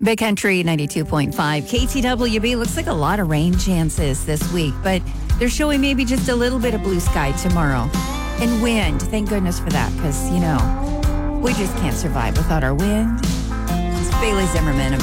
Big Country 92.5. KTWB looks like a lot of rain chances this week, but they're showing maybe just a little bit of blue sky tomorrow. And wind. Thank goodness for that, because, we just can't survive without our wind. It's Bailey Zimmerman.